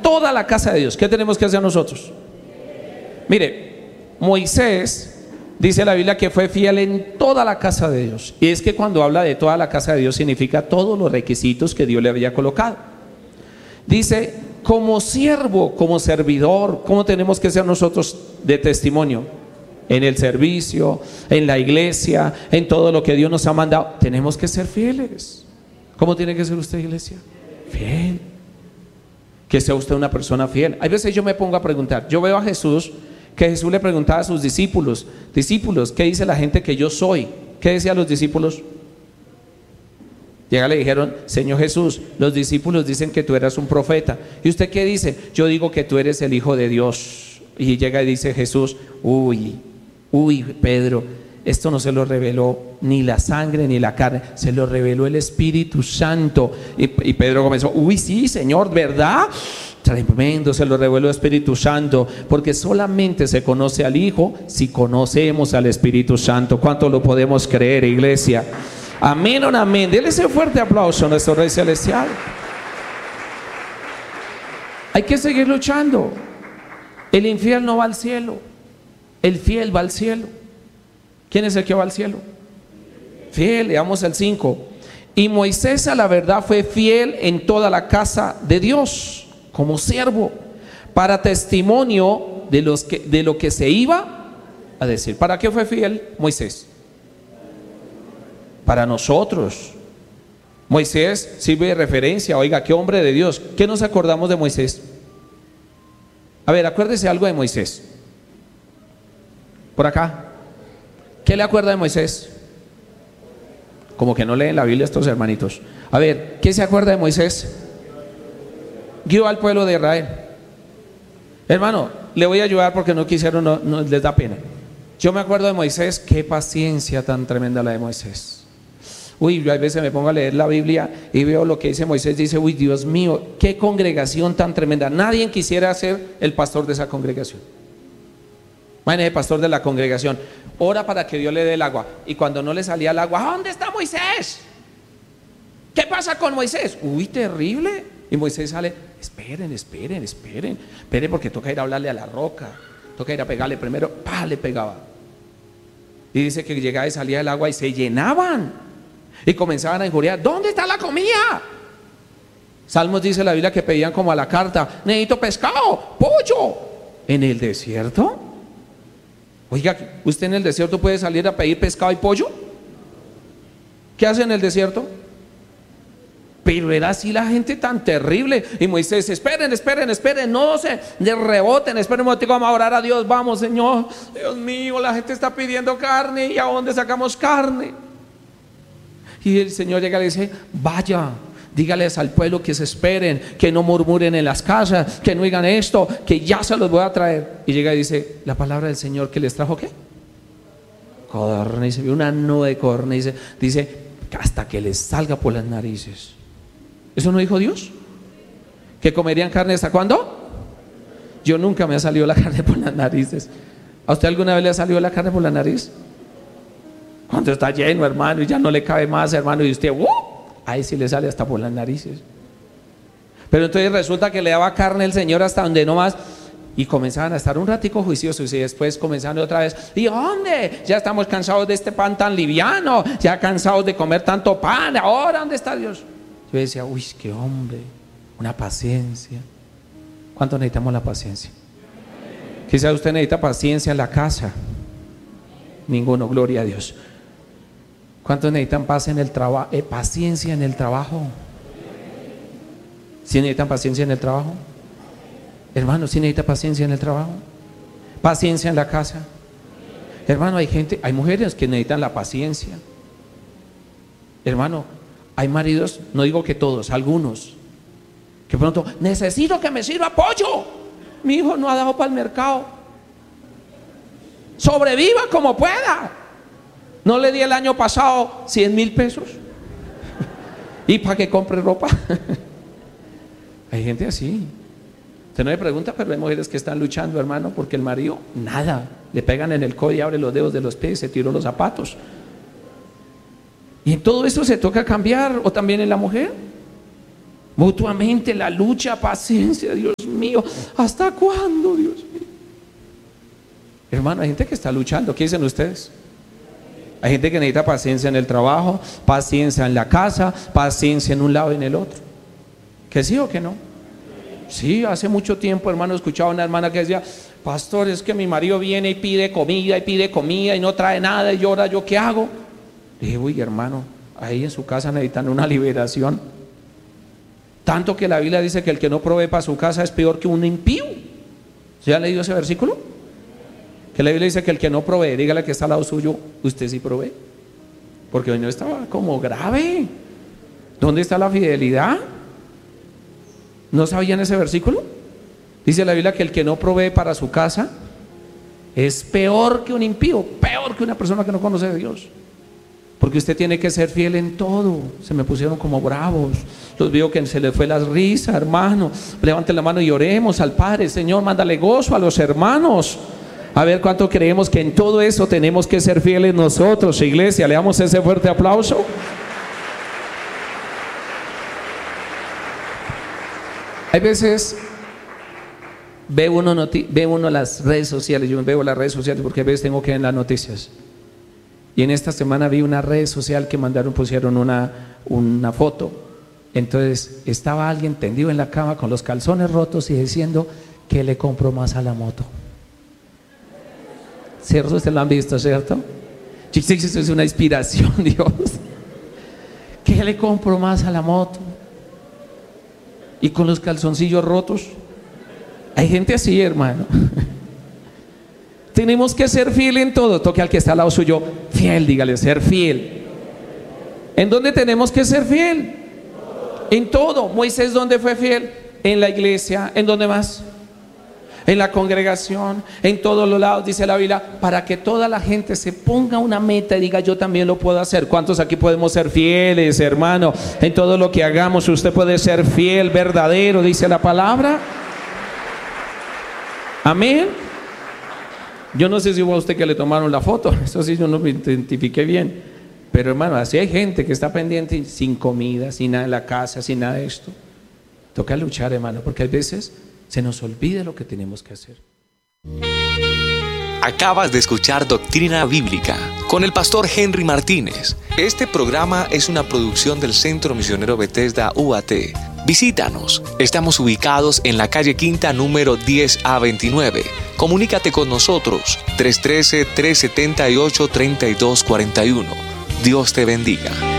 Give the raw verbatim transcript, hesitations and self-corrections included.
toda la casa de Dios. ¿Qué tenemos que hacer nosotros? Mire, Moisés dice la Biblia que fue fiel en toda la casa de Dios. Y es que cuando habla de toda la casa de Dios significa todos los requisitos que Dios le había colocado. Dice, como siervo, como servidor, ¿cómo tenemos que ser nosotros de testimonio? En el servicio, en la iglesia, en todo lo que Dios nos ha mandado. Tenemos que ser fieles. ¿Cómo tiene que ser usted, iglesia? Fiel. Que sea usted una persona fiel. Hay veces yo me pongo a preguntar, yo veo a Jesús, que Jesús le preguntaba a sus discípulos, discípulos, ¿qué dice la gente que yo soy? ¿Qué decían los discípulos? Llega, le dijeron, Señor Jesús, los discípulos dicen que tú eras un profeta. ¿Y usted qué dice? Yo digo que tú eres el Hijo de Dios. Y llega y dice Jesús, uy, uy, Pedro, esto no se lo reveló ni la sangre ni la carne, se lo reveló el Espíritu Santo. Y, y Pedro comenzó, uy, sí, Señor, ¿verdad? Tremendo, se lo reveló el Espíritu Santo, porque solamente se conoce al Hijo si conocemos al Espíritu Santo. ¿Cuánto lo podemos creer, iglesia? Amén o no amén. Dele ese fuerte aplauso a nuestro Rey Celestial. Hay que seguir luchando. El infiel no va al cielo, el fiel va al cielo. ¿Quién es el que va al cielo? Fiel. Leamos el cinco. Y Moisés a la verdad fue fiel en toda la casa de Dios, como siervo, para testimonio de, los que, de lo que se iba a decir. ¿Para qué fue fiel Moisés? Para nosotros. Moisés sirve de referencia. Oiga, qué hombre de Dios. ¿Qué nos acordamos de Moisés? A ver, acuérdese algo de Moisés. Por acá. ¿Qué le acuerda de Moisés? Como que no leen la Biblia estos hermanitos. A ver, ¿qué se acuerda de Moisés? Guió al pueblo de Israel. Hermano, le voy a ayudar porque no quisieron, no, no les da pena. Yo me acuerdo de Moisés, qué paciencia tan tremenda la de Moisés. Uy, yo a veces me pongo a leer la Biblia y veo lo que dice Moisés, dice, uy, Dios mío, qué congregación tan tremenda. Nadie quisiera ser el pastor de esa congregación. Imagínese, el pastor de la congregación, ora para que Dios le dé el agua, y cuando no le salía el agua, ¿dónde está Moisés? ¿Qué pasa con Moisés? Uy, terrible. Y Moisés sale, esperen, esperen, esperen, esperen, porque toca ir a hablarle a la roca, toca ir a pegarle primero, pa, le pegaba. Y dice que llegaba y salía el agua y se llenaban y comenzaban a injuriar, ¿dónde está la comida? Salmos dice la Biblia que pedían como a la carta, necesito pescado, pollo. ¿En el desierto? Oiga, ¿usted en el desierto puede salir a pedir pescado y pollo? ¿Qué hace en el desierto? Pero era así la gente tan terrible. Y Moisés, esperen, esperen, esperen, no se de reboten, esperen un momento, vamos a orar a Dios, vamos, Señor. Dios mío, la gente está pidiendo carne, ¿y a dónde sacamos carne? Y el Señor llega y le dice, vaya, dígales al pueblo que se esperen, que no murmuren en las casas, que no digan esto, que ya se los voy a traer. Y llega y dice, la palabra del Señor que les trajo, ¿qué? Codorniz, una nube de codorniz, dice, hasta que les salga por las narices. ¿Eso no dijo Dios? ¿Que comerían carne hasta cuándo? Yo nunca me ha salido la carne por las narices. ¿A usted alguna vez le ha salido la carne por la nariz? Cuando está lleno, hermano, y ya no le cabe más, hermano, y usted, ¡uh! Ahí sí le sale hasta por las narices. Pero entonces resulta que le daba carne el Señor hasta donde no más, y comenzaban a estar un ratico juiciosos, y después comenzaban otra vez, ¿y dónde? Ya estamos cansados de este pan tan liviano, ya cansados de comer tanto pan, ahora ¿dónde está Dios? Yo decía, uy, qué hombre, una paciencia. ¿Cuánto necesitamos la paciencia? Quizás usted necesita paciencia en la casa. Ninguno, gloria a Dios. ¿Cuántos necesitan paz en el trabajo? Eh, paciencia en el trabajo. ¿Sí necesitan paciencia en el trabajo? Hermano, ¿sí necesita paciencia en el trabajo? Paciencia en la casa. Hermano, hay gente, hay mujeres que necesitan la paciencia. Hermano, hay maridos, no digo que todos, algunos, que pronto, necesito que me sirva pollo. Mi hijo no ha dado para el mercado. Sobreviva como pueda. No le di el año pasado cien mil pesos. ¿Y para que compre ropa? Hay gente así. Usted no me pregunta, pero hay mujeres que están luchando, hermano, porque el marido, nada. Le pegan en el codo y abre los dedos de los pies, se tiró los zapatos. Y en todo eso se toca cambiar, o también en la mujer. Mutuamente la lucha, paciencia, Dios mío. ¿Hasta cuándo, Dios mío? Hermano, hay gente que está luchando. ¿Qué dicen ustedes? Hay gente que necesita paciencia en el trabajo, paciencia en la casa, paciencia en un lado y en el otro. ¿Que sí o que no? Sí, hace mucho tiempo, hermano, escuchaba una hermana que decía: pastor, es que mi marido viene y pide comida y pide comida y no trae nada y llora, ¿yo qué hago? Le dije: uy, hermano, ahí en su casa necesitan una liberación. Tanto que la Biblia dice que el que no provee para su casa es peor que un impío. ¿Se ha leído ese versículo? Que la Biblia dice que el que no provee, dígale que está al lado suyo, usted sí provee. Porque hoy no estaba como grave. ¿Dónde está la fidelidad? ¿No sabían ese versículo? Dice la Biblia que el que no provee para su casa es peor que un impío, peor que una persona que no conoce a Dios. Porque usted tiene que ser fiel en todo. Se me pusieron como bravos. Los veo que se les fue la risa, hermano. Levanten la mano y oremos al Padre. Señor, mándale gozo a los hermanos. A ver cuánto creemos que en todo eso tenemos que ser fieles nosotros, iglesia. Le damos ese fuerte aplauso. Hay veces ve uno, noti- ve uno las redes sociales. Yo veo las redes sociales porque a veces tengo que ver las noticias. Y en esta semana vi una red social que mandaron, pusieron una, una foto. Entonces estaba alguien tendido en la cama con los calzones rotos y diciendo: ¿qué le compro más a la moto? ¿Cierto? Ustedes lo han visto, ¿cierto? Eso es una inspiración, Dios. ¿Qué le compro más a la moto? Y con los calzoncillos rotos. Hay gente así, hermano. Tenemos que ser fiel en todo. Toque al que está al lado suyo: fiel, dígale, ser fiel. ¿En dónde tenemos que ser fiel? En todo. Moisés, ¿dónde fue fiel? En la iglesia. ¿En dónde más? En la congregación, en todos los lados, dice la Biblia, para que toda la gente se ponga una meta y diga: yo también lo puedo hacer. ¿Cuántos aquí podemos ser fieles, hermano? En todo lo que hagamos usted puede ser fiel, verdadero, dice la palabra. Amén. Yo no sé si fue a usted que le tomaron la foto, eso sí yo no me identifiqué bien, pero hermano, así hay gente que está pendiente sin comida, sin nada en la casa, sin nada de esto. Toca luchar, hermano, porque a veces se nos olvida lo que tenemos que hacer. Acabas de escuchar Doctrina Bíblica con el pastor Henry Martínez. Este programa es una producción del Centro Misionero Bethesda U A T. Visítanos. Estamos ubicados en la calle Quinta número diez A veintinueve. Comunícate con nosotros tres uno tres, tres siete ocho, tres dos cuatro uno. Dios te bendiga.